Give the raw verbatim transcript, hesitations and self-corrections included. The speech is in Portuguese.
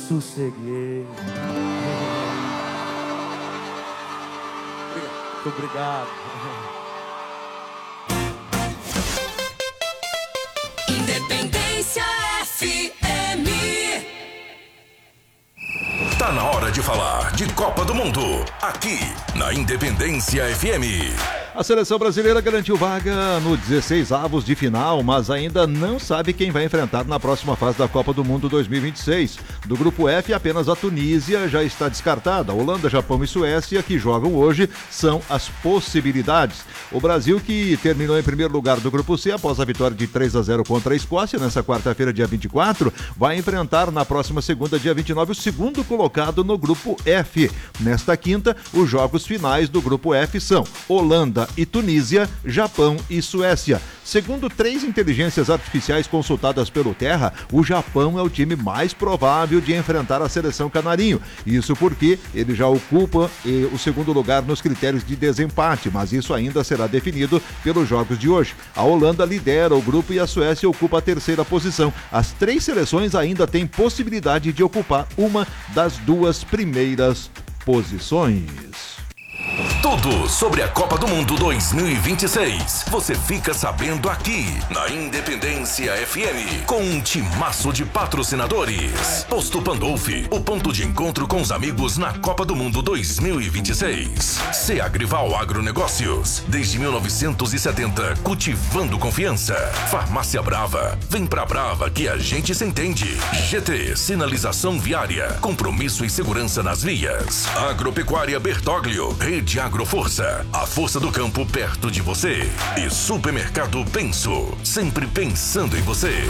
sosseguei. Muito obrigado. Independência F M. Tá na hora de falar de Copa do Mundo, aqui na Independência F M. A seleção brasileira garantiu vaga no dezesseis avos de final, mas ainda não sabe quem vai enfrentar na próxima fase da Copa do Mundo dois mil e vinte e seis. Do grupo F, apenas a Tunísia já está descartada. Holanda, Japão e Suécia, que jogam hoje, são as possibilidades. O Brasil, que terminou em primeiro lugar do grupo C após a vitória de três a zero contra a Escócia nessa quarta-feira, dia vinte e quatro, vai enfrentar na próxima segunda, dia vinte e nove, o segundo colocado no grupo F. Nesta quinta, os jogos finais do grupo F são Holanda e Tunísia, Japão e Suécia. Segundo três inteligências artificiais consultadas pelo Terra, o Japão é o time mais provável de enfrentar a seleção canarinho. Isso porque ele já ocupa eh, o segundo lugar nos critérios de desempate, mas isso ainda será definido pelos jogos de hoje. A Holanda lidera o grupo e a Suécia ocupa a terceira posição. As três seleções ainda têm possibilidade de ocupar uma das duas primeiras posições. Tudo sobre a Copa do Mundo dois mil e vinte e seis. Você fica sabendo aqui na Independência F M, com um timaço de patrocinadores. Posto Pandolfi, o ponto de encontro com os amigos na Copa do Mundo dois mil e vinte e seis. Ceagrival Agronegócios, desde mil novecentos e setenta, cultivando confiança. Farmácia Brava, vem pra Brava que a gente se entende. G T, sinalização viária, compromisso e segurança nas vias. Agropecuária Bertoglio, Rede Agroforça, a força do campo perto de você. E Supermercado Penso, sempre pensando em você.